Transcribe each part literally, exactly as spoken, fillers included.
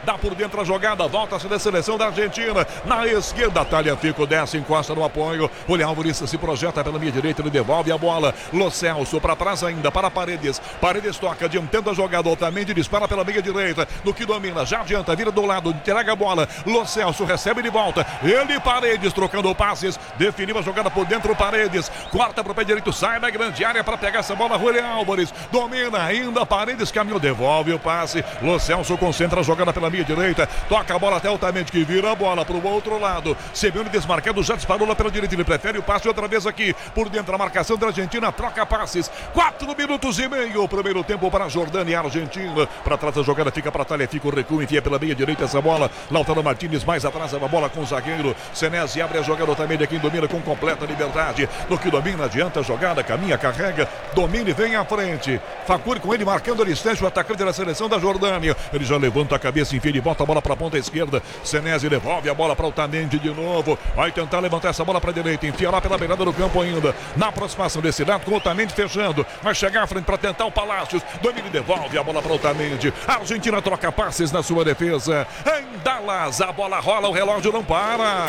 dá por dentro a jogada, volta-se da seleção da Argentina, na esquerda, Tagliafico desce, encosta no apoio, olha, Álvares se projeta pela minha direita, ele devolve a bola, Lo Celso para trás ainda, para Paredes, Paredes toca, adiantando a jogada, Otamendi dispara pela meia direita, no que domina, já adianta, vira do lado, entrega a bola, Lo Celso recebe de volta, ele Paredes trocando passes, definiu a jogada por dentro, Paredes, corta para o pé direito, sai da grande área para pegar essa bola, Julián Álvares, domina ainda, Paredes caminhou, devolve o passe, Lo Celso concentra a jogada pela minha direita, toca a bola até Otamendi que vira a bola para o outro lado, Simeone desmarcado, já disparou lá pela direita, ele prefere o passe outra vez aqui, por dentro a marcação da Argentina, troca passes, quatro minutos e meio, primeiro tempo para a Jordânia e a Argentina, para trás a jogada fica para Tagliafico, recua, enfia pela meia direita essa bola, Lautaro Martínez mais atrás, a bola com o zagueiro, Senesi abre a jogada também de quem domina com completa liberdade, no que domina, adianta a jogada, caminha, carrega, domina e vem à frente, Facuri com ele marcando a distância, o atacante da seleção da Jordânia, ele já levanta a cabeça, enfia e bota a bola para a ponta esquerda, Senesi devolve a bola para o Otamendi de novo, vai tentar levantar essa bola para a direita, enfia lá pela beirada do campo ainda, na aproximação desse lado, com o Otamendi fechando, vai chegar à frente para tentar o Palácios, domina e devolve a bola para o Otamendi, a Argentina troca passes na sua defesa, em Dallas, a bola rola, o relógio não para.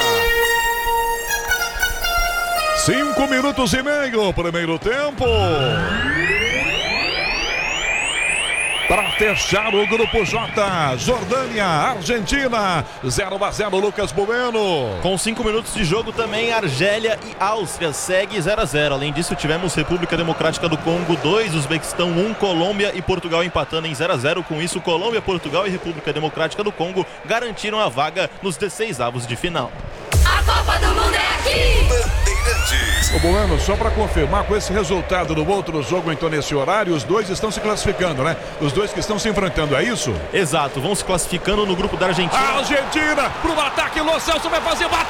Cinco minutos e meio, primeiro tempo. Para fechar o grupo J, Jordânia, Argentina, zero a zero, Lucas Bueno. Com cinco minutos de jogo também, Argélia e Áustria segue zero a zero. Além disso, tivemos República Democrática do Congo dois, Uzbequistão um, Colômbia e Portugal empatando em zero a zero. Com isso, Colômbia, Portugal e República Democrática do Congo garantiram a vaga nos dezesseis avos de final. A Copa do Mundo é aqui! Ô Bueno, só para confirmar, com esse resultado do outro jogo então nesse horário, os dois estão se classificando, né? Os dois que estão se enfrentando, é isso? Exato, vão se classificando no grupo da Argentina. A Argentina, pro ataque, Lo Celso vai fazer, bateu!